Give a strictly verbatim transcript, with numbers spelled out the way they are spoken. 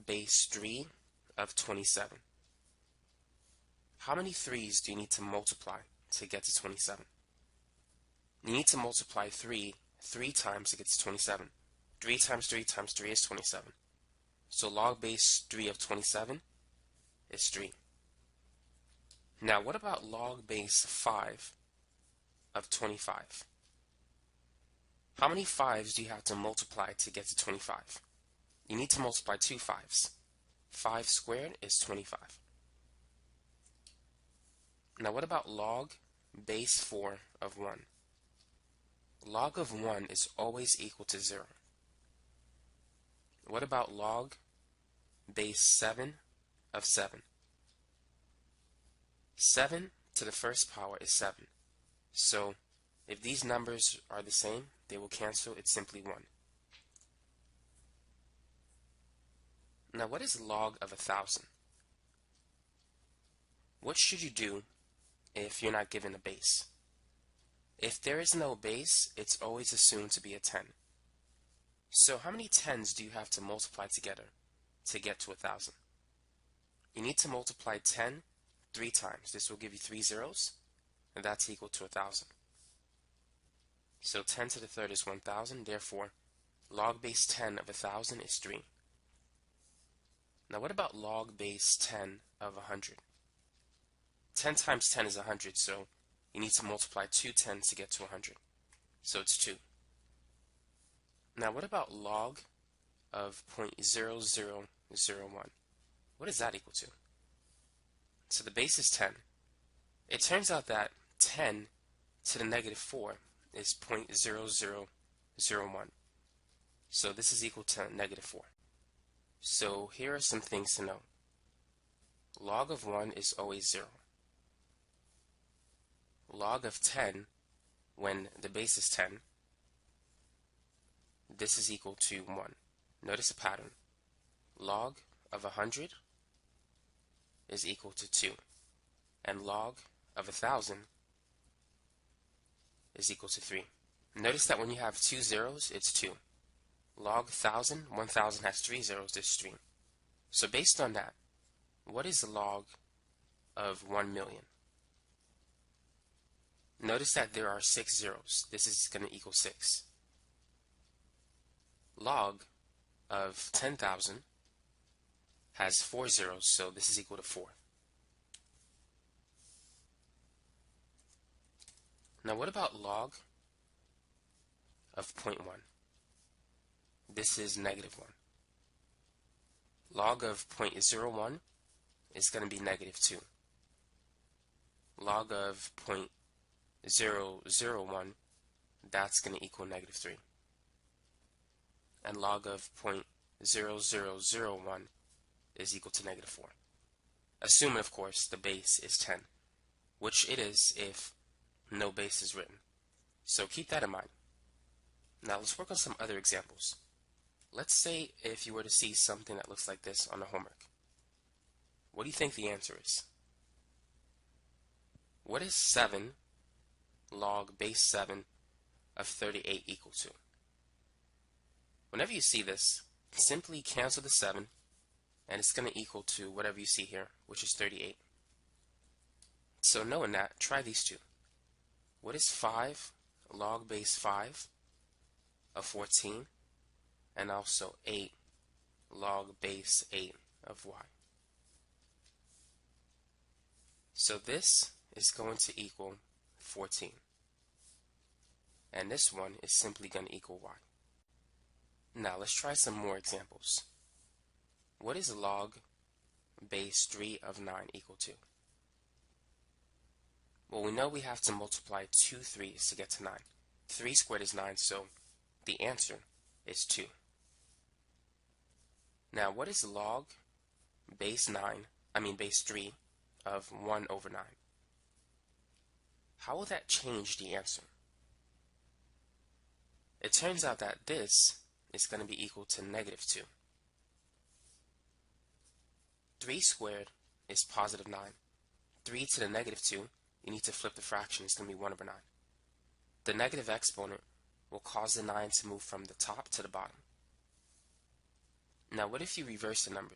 base three of twenty-seven. How many threes do you need to multiply to get to twenty-seven? You need to multiply three three times to get to twenty-seven. three times three times three is twenty-seven. So log base three of twenty-seven is three. Now what about log base five of twenty-five? How many fives do you have to multiply to get to twenty-five? You need to multiply two fives. five squared is twenty-five. Now what about log base four of one? Log of one is always equal to zero. What about log base seven of seven? seven to the first power is seven. So if these numbers are the same, they will cancel. It's simply one. Now what is log of a thousand? What should you do if you're not given a base? If there is no base, it's always assumed to be a ten. So how many tens do you have to multiply together to get to a thousand? You need to multiply ten three times. This will give you three zeros, and that's equal to a thousand. So ten to the third is one thousand. Therefore, log base ten of a thousand is three. Now what about log base ten of one hundred? ten times ten is one hundred, so you need to multiply two tens to get to one hundred. So it's two. Now what about log of zero point zero zero zero one? What is that equal to? So the base is ten. It turns out that ten to the negative four is zero point zero zero zero one. So this is equal to negative four. So here are some things to know. Log of one is always zero. Log of ten, when the base is ten, this is equal to one. Notice a pattern. Log of one hundred is equal to two. And log of one thousand is equal to three. Notice that when you have two zeros, it's two. Log one thousand, one thousand has three zeros, there's three. So based on that, what is the log of one million? Notice that there are six zeros. This is going to equal six. Log of ten thousand has four zeros, so this is equal to four. Now what about log of zero point one? This is negative one. Log of zero point zero one is going to be negative two. Log of zero point zero zero one, that's going to equal negative three. And log of zero point zero zero zero one is equal to negative four. Assuming, of course, the base is ten, which it is if no base is written. So keep that in mind. Now let's work on some other examples. Let's say if you were to see something that looks like this on the homework. What do you think the answer is? What is seven log base seven of thirty-eight equal to? Whenever you see this, simply cancel the seven, and it's going to equal to whatever you see here, which is thirty-eight. So knowing that, try these two. What is five log base five of fourteen, and also eight log base eight of y? So this is going to equal fourteen. And this one is simply going to equal y. Now let's try some more examples. What is log base three of nine equal to? Well, we know we have to multiply two threes to get to nine. three squared is nine, so the answer is two. Now what is log base nine, I mean base three of one over nine? How will that change the answer? It turns out that this is going to be equal to negative two. three squared is positive nine. three to the negative two, you need to flip the fraction. It's going to be one over nine. The negative exponent will cause the nine to move from the top to the bottom. Now what if you reverse the numbers?